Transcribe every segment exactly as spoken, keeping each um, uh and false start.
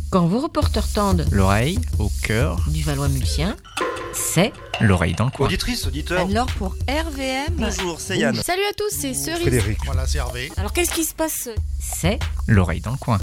Quand vos reporters tendent l'oreille au cœur du Valois-Mulsien, c'est l'oreille dans le coin. Auditrice, auditeur. alors pour R V M. Bonjour, c'est Yann. Salut à tous, c'est Cerise. Frédéric. Voilà, c'est Hervé. Alors qu'est-ce qui se passe? C'est L'oreille dans le coin.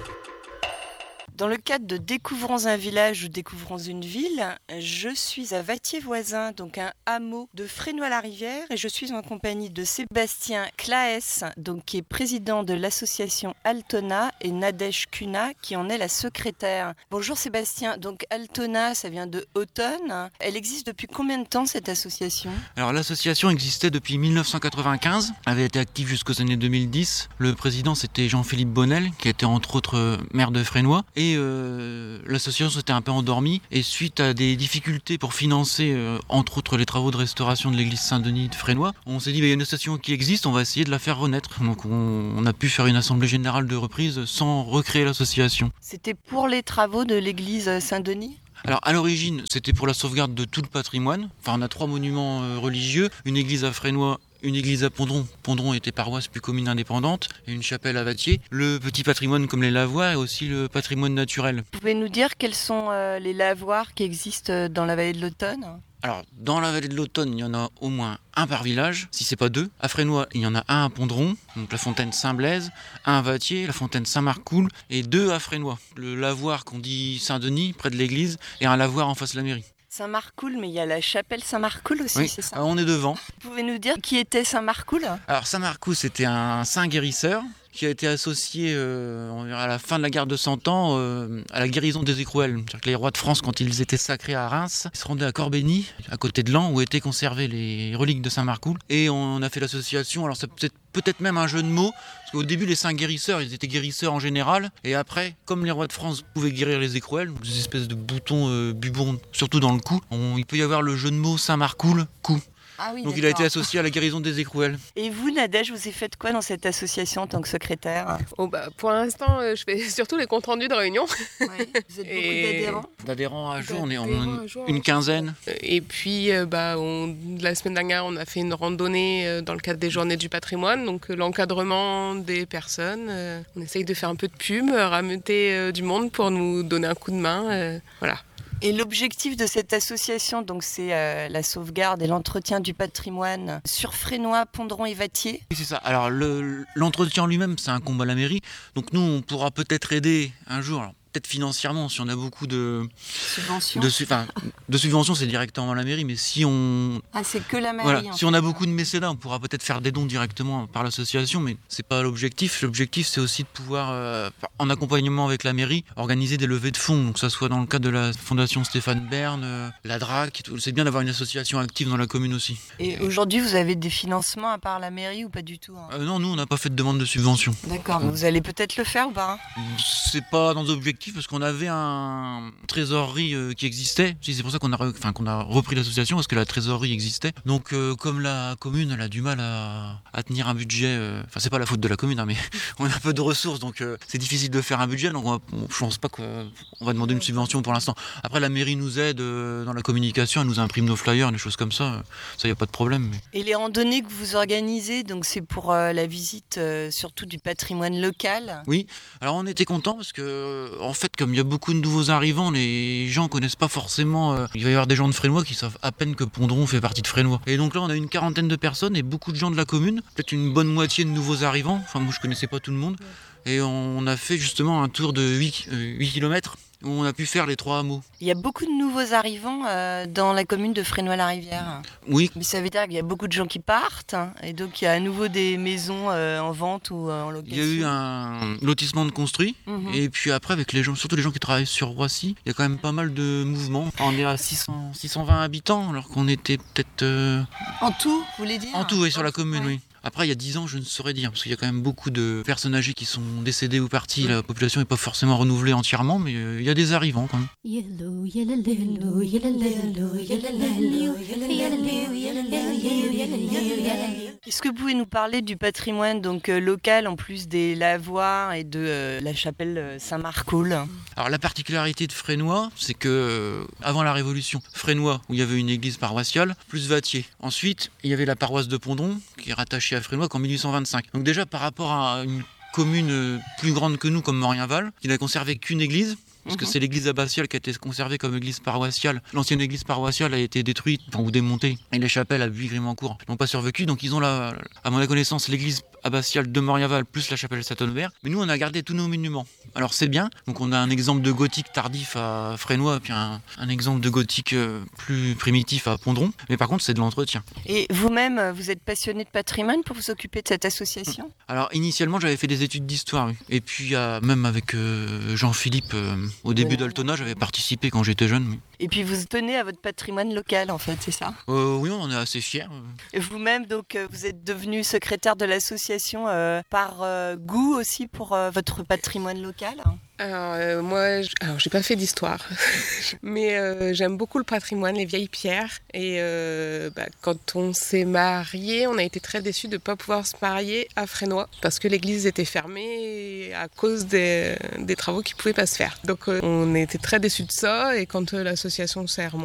Dans le cadre de Découvrons un village ou Découvrons une ville, je suis à Vattier-Voisin, donc un hameau de Fresnoy-la-Rivière, et je suis en compagnie de Sébastien Claes, donc qui est président de l'association Altona, et Nadège Cunha, qui en est la secrétaire. Bonjour Sébastien, donc Altona, ça vient de automne. Elle existe depuis combien de temps cette association? Alors l'association existait depuis mille neuf cent quatre-vingt-quinze, avait été active jusqu'aux années deux mille dix. Le président c'était Jean-Philippe Bonnel, qui était entre autres maire de Fresnoy. Et euh, l'association s'était un peu endormie. Et suite à des difficultés pour financer, euh, entre autres, les travaux de restauration de l'église Saint-Denis de Fresnoy, on s'est dit, bah, il y a une association qui existe, on va essayer de la faire renaître. Donc on, on a pu faire une assemblée générale de reprise sans recréer l'association. C'était pour les travaux de l'église Saint-Denis? Alors à l'origine, c'était pour la sauvegarde de tout le patrimoine. Enfin, on a trois monuments euh, religieux, une église à Fresnoy, une église à Pondron, Pondron était paroisse puis commune indépendante, et une chapelle à Vattier. Le petit patrimoine comme les lavoirs et aussi le patrimoine naturel. Vous pouvez nous dire quels sont euh, les lavoirs qui existent dans la vallée de l'Automne? Alors, dans la vallée de l'Automne, il y en a au moins un par village, si c'est pas deux. À Fresnoy, il y en a un à Pondron, donc la fontaine Saint-Blaise, un à Vattier, la fontaine Saint-Marcoul, et deux à Fresnoy. Le lavoir qu'on dit Saint-Denis, près de l'église, et un lavoir en face de la mairie. Saint-Marcoul, mais il y a la chapelle Saint-Marcoul aussi, Oui, c'est ça? ah, on est devant. Vous pouvez nous dire qui était Saint-Marcoul? Alors Saint-Marcoul, c'était un saint guérisseur qui a été associé euh, à la fin de la guerre de Cent Ans euh, à la guérison des écrouelles. C'est-à-dire que les rois de France, quand ils étaient sacrés à Reims, ils se rendaient à Corbeny, à côté de Laon, où étaient conservées les reliques de Saint-Marcoul. Et on a fait l'association, alors c'est peut-être, peut-être même un jeu de mots, parce qu'au début les saints guérisseurs, ils étaient guérisseurs en général, et après, comme les rois de France pouvaient guérir les écrouelles, des espèces de boutons euh, bubons, surtout dans le cou, on, il peut y avoir le jeu de mots Saint-Marcoul, cou. Ah oui, Donc d'accord. il a été associé à la guérison des écrouelles. Et vous, Nadège, vous avez fait quoi dans cette association en tant que secrétaire? Oh bah, pour l'instant, euh, je fais surtout les comptes rendus de réunion. Oui. Vous êtes beaucoup Et- d'adhérents? D'adhérents à jour, on est en D'adhérents à jour, une ouais. quinzaine. Et puis, euh, bah, on- la semaine dernière, on a fait une randonnée euh, dans le cadre des Journées du patrimoine. Donc, euh, l'encadrement des personnes. euh, on essaye de faire un peu de pub, euh, rameuter euh, du monde pour nous donner un coup de main. euh, voilà. Et l'objectif de cette association, donc, c'est euh, la sauvegarde et l'entretien du patrimoine sur Fresnoy, Pondron et Vattier. Oui, c'est ça. Alors le- l'entretien lui-même, c'est un combat à la mairie. Donc nous, on pourra peut-être aider un jour. Alors, peut-être financièrement, si on a beaucoup de, Subvention. de, su- enfin, de subventions, c'est directement à la mairie. Mais si on, Ah, c'est que la mairie. voilà, en si fait. on a beaucoup de mécénats, on pourra peut-être faire des dons directement par l'association. Mais c'est pas l'objectif. L'objectif, c'est aussi de pouvoir, euh, en accompagnement avec la mairie, organiser des levées de fonds. Donc ça soit dans le cadre de la fondation Stéphane Bern, euh, la D R A C. C'est bien d'avoir une association active dans la commune aussi. Et aujourd'hui, vous avez des financements à part la mairie ou pas du tout, hein? Euh, non, nous, on n'a pas fait de demande de subvention. D'accord, mais vous allez peut-être le faire ou pas, hein? C'est pas dans nos objectifs parce qu'on avait un trésorerie euh, qui existait. Si, c'est pour ça qu'on a, re- enfin, qu'on a repris l'association parce que la trésorerie existait. Donc euh, comme la commune elle a du mal à, à tenir un budget, euh, enfin c'est pas la faute de la commune hein, mais on a peu de ressources donc euh, c'est difficile de faire un budget donc on va, on- je pense pas qu'on va demander une subvention pour l'instant. Après la mairie nous aide euh, dans la communication, elle nous imprime nos flyers, des choses comme ça. Ça y a pas de problème. Mais... Et les randonnées que vous organisez, donc c'est pour euh, la visite euh, surtout du patrimoine local. Oui, alors on était contents parce que euh, en fait comme il y a beaucoup de nouveaux arrivants, les gens connaissent pas forcément, euh, il va y avoir des gens de Fresnoy qui savent à peine que Pondron fait partie de Fresnoy. Et donc là on a une quarantaine de personnes et beaucoup de gens de la commune, peut-être une bonne moitié de nouveaux arrivants, enfin moi je connaissais pas tout le monde. Et on a fait justement un tour de huit kilomètres où on a pu faire les trois hameaux. Il y a beaucoup de nouveaux arrivants euh, dans la commune de Fresnoy-la-Rivière. Oui, Mais ça veut dire qu'il y a beaucoup de gens qui partent, hein, et donc il y a à nouveau des maisons euh, en vente ou euh, en il location. y a eu un lotissement de construit. Mhm. Et puis après, avec les gens, surtout les gens qui travaillent sur Roissy, il y a quand même pas mal de mouvements. On est à six cents, six cent vingt habitants, alors qu'on était peut-être euh, En tout, vous voulez dire? en tout, oui, sur la commune, Ouais. oui. Après, il y a dix ans, je ne saurais dire, parce qu'il y a quand même beaucoup de personnes âgées qui sont décédées ou parties. La population n'est pas forcément renouvelée entièrement, mais euh, il y a des arrivants quand même. Yellow, yellow, yellow, yellow, yellow, yellow, yellow, yellow, yellow, yellow. Est-ce que vous pouvez nous parler du patrimoine donc euh, local en plus des lavoirs et de euh, la chapelle euh, Saint-Marcoul? Alors la particularité de Fresnoy, c'est que euh, avant la Révolution, Fresnoy, où il y avait une église paroissiale, plus Vattier. Ensuite, il y avait la paroisse de Pondron, qui est rattachée à Fresnoy qu'en mille huit cent vingt-cinq. Donc déjà par rapport à une commune plus grande que nous comme Morienval, qui n'a conservé qu'une église, parce que Mhm. c'est l'église abbatiale qui a été conservée comme église paroissiale. L'ancienne église paroissiale a été détruite, enfin, ou démontée, et les chapelles à Buis-Grimancourt n'ont pas survécu, donc ils ont, la, à mon connaissance, l'église abbatiale de Moriaval plus la chapelle Saint-Honoré. Mais nous, on a gardé tous nos monuments. Alors c'est bien, donc on a un exemple de gothique tardif à Fresnoy, puis un, un exemple de gothique euh, plus primitif à Pondron, mais par contre c'est de l'entretien. Et vous-même, vous êtes passionné de patrimoine pour vous occuper de cette association ? Alors initialement j'avais fait des études d'histoire, oui. Et puis euh, même avec euh, Jean-Philippe, euh, au début d'Altona, j'avais participé quand j'étais jeune. Oui. Et puis vous tenez à votre patrimoine local en fait, c'est ça ? Euh, oui, on en est assez fiers. Et vous-même, donc, euh, vous êtes devenu secrétaire de l'association euh, par euh, goût aussi pour euh, votre patrimoine local ? Alors euh, moi, j- alors j'ai pas fait d'histoire, mais euh, j'aime beaucoup le patrimoine, les vieilles pierres. Et euh, bah, quand on s'est marié, on a été très déçus de ne pas pouvoir se marier à Fresnoy parce que l'église était fermée à cause des, des travaux qui pouvaient pas se faire. Donc euh, on était très déçus de ça. Et quand euh, l'association s'est remontée,